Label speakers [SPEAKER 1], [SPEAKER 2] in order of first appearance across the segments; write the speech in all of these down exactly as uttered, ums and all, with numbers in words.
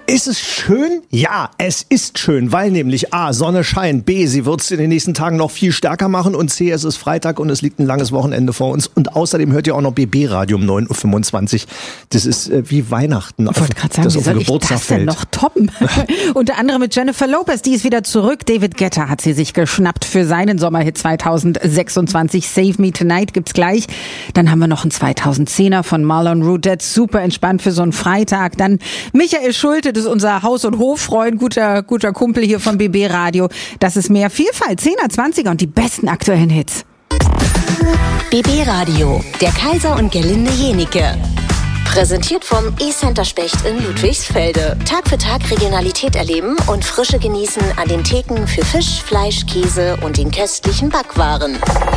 [SPEAKER 1] Ist es schön? Ja, es ist schön, weil nämlich A, Sonne scheint, B, sie wird es in den nächsten Tagen noch viel stärker machen und C, es ist Freitag und es liegt ein langes Wochenende vor uns und außerdem hört ihr auch noch B B-Radio um neun Uhr fünfundzwanzig. Das ist äh, wie Weihnachten.
[SPEAKER 2] Ich wollte gerade sagen,
[SPEAKER 1] das
[SPEAKER 2] wie
[SPEAKER 1] auf
[SPEAKER 2] soll
[SPEAKER 1] den
[SPEAKER 2] ich
[SPEAKER 1] Geburtstag
[SPEAKER 2] das denn
[SPEAKER 1] fällt.
[SPEAKER 2] noch toppen? Unter anderem mit Jennifer Lopez, die ist wieder zurück. David Guetta hat sie sich geschnappt für seinen Sommerhit zweitausendsechsundzwanzig. Save Me Tonight gibt's gleich. Dann haben wir noch einen zweitausendzehner von Marlon Roudette, super entspannt für so einen Freitag. Dann Michael Schulte, das ist unser Haus- und Hoffreund, guter, guter Kumpel hier vom B B Radio. Das ist mehr Vielfalt, zehner, zwanziger und die besten aktuellen Hits.
[SPEAKER 3] B B Radio, der Kaiser und Gerlinde Jenike. Präsentiert vom E-Center Specht in Ludwigsfelde. Tag für Tag Regionalität erleben und Frische genießen an den Theken für Fisch, Fleisch, Käse und den köstlichen Backwaren.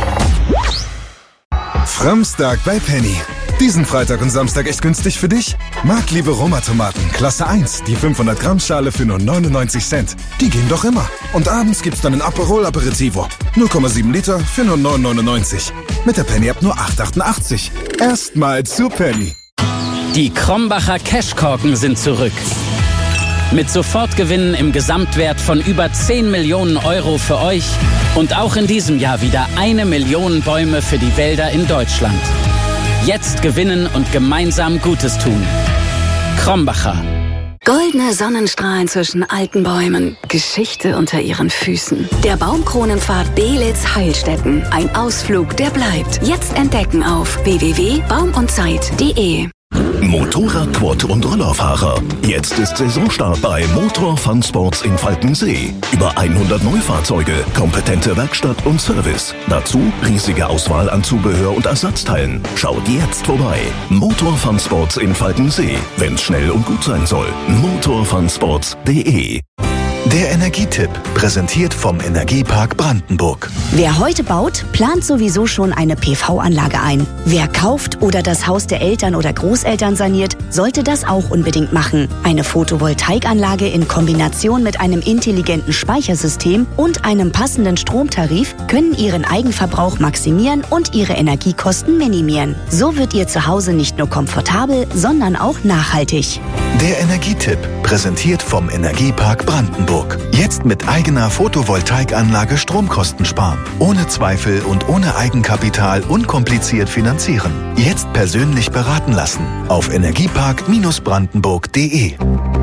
[SPEAKER 4] Framstag bei Penny. Diesen Freitag und Samstag echt günstig für dich? Marktliebe Roma-Tomaten, Klasse eins, die fünfhundert Gramm Schale für nur neunundneunzig Cent. Die gehen doch immer. Und abends gibt's dann ein Aperol Aperitivo. null Komma sieben Liter für nur neun neunundneunzig. Mit der Penny-App nur acht achtundachtzig. Erstmal zu Penny.
[SPEAKER 5] Die Krombacher Cashkorken sind zurück. Mit Sofortgewinnen im Gesamtwert von über zehn Millionen Euro für euch und auch in diesem Jahr wieder eine Million Bäume für die Wälder in Deutschland. Jetzt gewinnen und gemeinsam Gutes tun. Krombacher.
[SPEAKER 6] Goldene Sonnenstrahlen zwischen alten Bäumen, Geschichte unter ihren Füßen. Der Baumkronenpfad Belitz-Heilstätten. Ein Ausflug, der bleibt. Jetzt entdecken auf w w w punkt baum und zeit punkt de.
[SPEAKER 7] Motorrad, Quad und Rollerfahrer. Jetzt ist Saisonstart bei Motor Fun Sports in Falkensee. Über hundert Neufahrzeuge, kompetente Werkstatt und Service. Dazu riesige Auswahl an Zubehör und Ersatzteilen. Schaut jetzt vorbei. Motor Fun Sports in Falkensee. Wenn's schnell und gut sein soll. motor fun sports punkt de.
[SPEAKER 8] Der Energietipp, präsentiert vom Energiepark Brandenburg.
[SPEAKER 9] Wer heute baut, plant sowieso schon eine P V-Anlage ein. Wer kauft oder das Haus der Eltern oder Großeltern saniert, sollte das auch unbedingt machen. Eine Photovoltaikanlage in Kombination mit einem intelligenten Speichersystem und einem passenden Stromtarif können Ihren Eigenverbrauch maximieren und Ihre Energiekosten minimieren. So wird Ihr Zuhause nicht nur komfortabel, sondern auch nachhaltig.
[SPEAKER 8] Der Energietipp, präsentiert vom Energiepark Brandenburg. Jetzt mit eigener Photovoltaikanlage Stromkosten sparen. Ohne Zweifel und ohne Eigenkapital unkompliziert finanzieren. Jetzt persönlich beraten lassen. Auf energiepark brandenburg punkt de.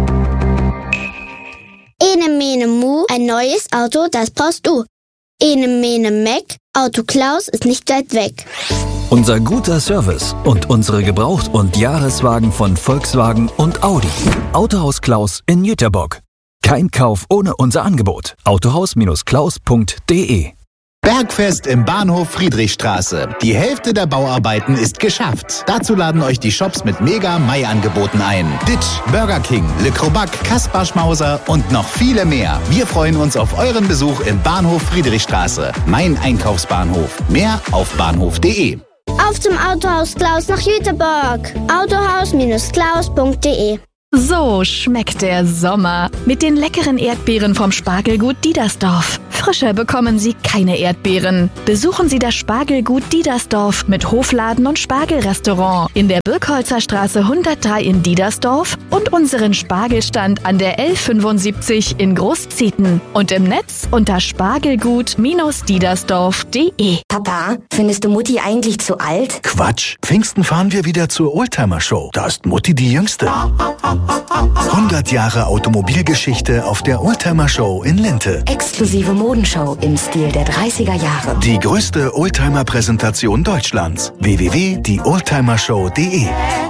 [SPEAKER 10] Ene mene mu, ein neues Auto, das brauchst du. Ene mene meck, Auto Klaus ist nicht weit weg.
[SPEAKER 11] Unser guter Service und unsere Gebraucht- und Jahreswagen von Volkswagen und Audi. Autohaus Klaus in Jüterbock. Kein Kauf ohne unser Angebot. autohaus Klaus punkt de.
[SPEAKER 12] Bergfest im Bahnhof Friedrichstraße. Die Hälfte der Bauarbeiten ist geschafft. Dazu laden euch die Shops mit Mega-Mai-Angeboten ein. Ditch, Burger King, Le Crobac, Kaspar Schmauser und noch viele mehr. Wir freuen uns auf euren Besuch im Bahnhof Friedrichstraße. Mein Einkaufsbahnhof. Mehr auf bahnhof punkt de.
[SPEAKER 10] Auf zum Autohaus Klaus nach Jüterbock. autohaus Klaus punkt de.
[SPEAKER 13] So schmeckt der Sommer. Mit den leckeren Erdbeeren vom Spargelgut Diedersdorf. Frischer bekommen Sie keine Erdbeeren. Besuchen Sie das Spargelgut Diedersdorf mit Hofladen und Spargelrestaurant in der Birkholzer Straße hundertdrei in Diedersdorf und unseren Spargelstand an der L fünfundsiebzig in Großzieten und im Netz unter spargelgut Diedersdorf punkt de.
[SPEAKER 14] Papa, findest du Mutti eigentlich zu alt?
[SPEAKER 8] Quatsch, Pfingsten fahren wir wieder zur Oldtimer-Show. Da ist Mutti die Jüngste. hundert Jahre Automobilgeschichte auf der Oldtimer-Show in Lente.
[SPEAKER 14] Exklusive Modenshow im Stil der dreißiger Jahre.
[SPEAKER 8] Die größte Oldtimer-Präsentation Deutschlands. w w w punkt die oldtimer show punkt de.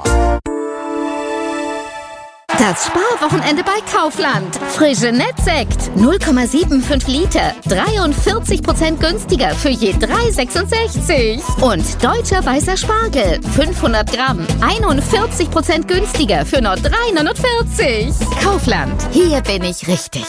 [SPEAKER 15] Das Sparwochenende bei Kaufland. Frische Nettsekt. null Komma fünfundsiebzig Liter. dreiundvierzig Prozent günstiger für je drei Komma sechsundsechzig. Und deutscher weißer Spargel. fünfhundert Gramm. einundvierzig Prozent günstiger für nur drei Komma neunundvierzig. Kaufland. Hier bin ich richtig.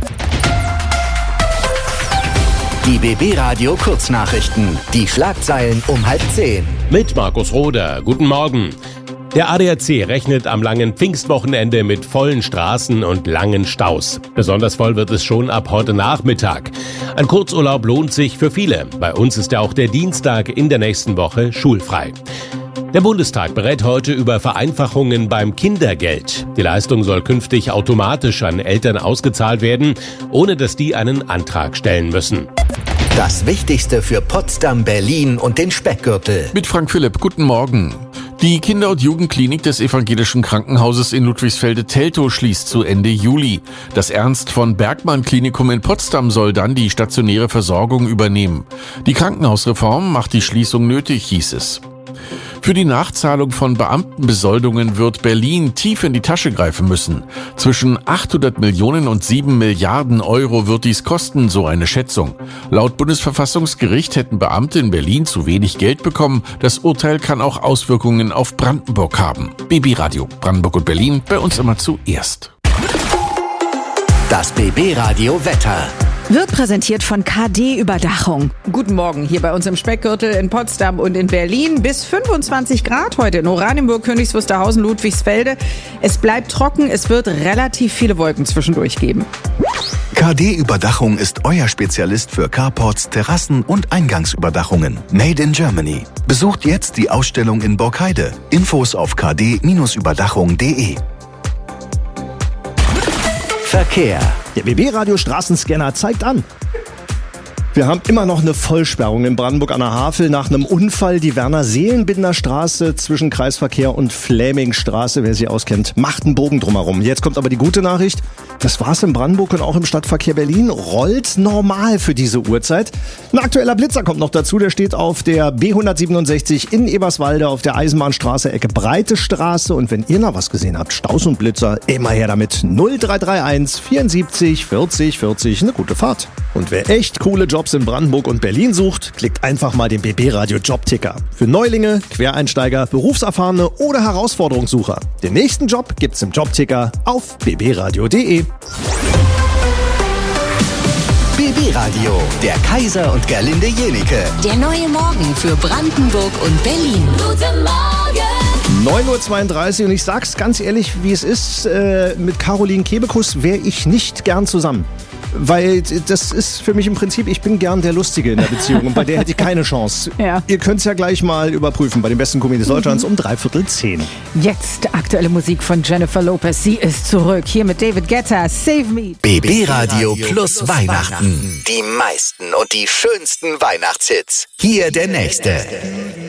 [SPEAKER 16] Die B B Radio Kurznachrichten. Die Schlagzeilen um halb zehn.
[SPEAKER 17] Mit Markus Roder. Guten Morgen. Der A D A C rechnet am langen Pfingstwochenende mit vollen Straßen und langen Staus. Besonders voll wird es schon ab heute Nachmittag. Ein Kurzurlaub lohnt sich für viele. Bei uns ist ja auch der Dienstag in der nächsten Woche schulfrei. Der Bundestag berät heute über Vereinfachungen beim Kindergeld. Die Leistung soll künftig automatisch an Eltern ausgezahlt werden, ohne dass die einen Antrag stellen müssen.
[SPEAKER 16] Das Wichtigste für Potsdam, Berlin und den Speckgürtel.
[SPEAKER 18] Mit Frank Philipp, guten Morgen. Die Kinder- und Jugendklinik des Evangelischen Krankenhauses in Ludwigsfelde-Teltow schließt zu Ende Juli. Das Ernst von Bergmann Klinikum in Potsdam soll dann die stationäre Versorgung übernehmen. Die Krankenhausreform macht die Schließung nötig, hieß es. Für die Nachzahlung von Beamtenbesoldungen wird Berlin tief in die Tasche greifen müssen. Zwischen achthundert Millionen und sieben Milliarden Euro wird dies kosten, so eine Schätzung. Laut Bundesverfassungsgericht hätten Beamte in Berlin zu wenig Geld bekommen. Das Urteil kann auch Auswirkungen auf Brandenburg haben. B B Radio, Brandenburg und Berlin, bei uns immer zuerst.
[SPEAKER 16] Das B B Radio Wetter.
[SPEAKER 2] Wird präsentiert von K D Überdachung. Guten Morgen hier bei uns im Speckgürtel in Potsdam und in Berlin. Bis fünfundzwanzig Grad heute in Oranienburg, Königs Wusterhausen, Ludwigsfelde. Es bleibt trocken, es wird relativ viele Wolken zwischendurch geben.
[SPEAKER 8] K D Überdachung ist euer Spezialist für Carports, Terrassen und Eingangsüberdachungen. Made in Germany. Besucht jetzt die Ausstellung in Borkheide. Infos auf k d überdachung punkt d e.
[SPEAKER 16] Verkehr.
[SPEAKER 1] Der B B-Radio Straßenscanner zeigt an. Wir haben immer noch eine Vollsperrung in Brandenburg an der Havel nach einem Unfall. Die Werner-Seelenbinder-Straße zwischen Kreisverkehr und Flämingstraße, wer sie auskennt, macht einen Bogen drumherum. Jetzt kommt aber die gute Nachricht. Das war's in Brandenburg und auch im Stadtverkehr Berlin. Rollt normal für diese Uhrzeit. Ein aktueller Blitzer kommt noch dazu. Der steht auf der B hundertsiebenundsechzig in Eberswalde auf der Eisenbahnstraße, Ecke Breite Straße. Und wenn ihr noch was gesehen habt, Staus und Blitzer, immer her damit. null drei drei eins vierundsiebzig vierzig vierzig. Eine gute Fahrt. Und wer echt coole Jobs in Brandenburg und Berlin sucht, klickt einfach mal den B B-Radio Jobticker. Für Neulinge, Quereinsteiger, Berufserfahrene oder Herausforderungssucher. Den nächsten Job gibt's im Jobticker auf b b radio punkt d e.
[SPEAKER 16] B B-Radio, der Kaiser und Gerlinde Jenike.
[SPEAKER 3] Der neue Morgen für Brandenburg und Berlin. Guten Morgen!
[SPEAKER 1] neun Uhr zweiunddreißig und ich sag's ganz ehrlich, wie es ist, äh, mit Caroline Kebekus wäre ich nicht gern zusammen. Weil das ist für mich im Prinzip, ich bin gern der Lustige in der Beziehung und bei der hätte ich keine Chance.
[SPEAKER 2] Ja.
[SPEAKER 1] Ihr könnt es ja gleich mal überprüfen bei den besten Comedians mhm. Deutschlands um dreiviertel zehn.
[SPEAKER 2] Jetzt aktuelle Musik von Jennifer Lopez. Sie ist zurück. Hier mit David Guetta. Save Me.
[SPEAKER 16] B B-Radio plus Weihnachten. Die meisten und die schönsten Weihnachtshits. Hier der nächste.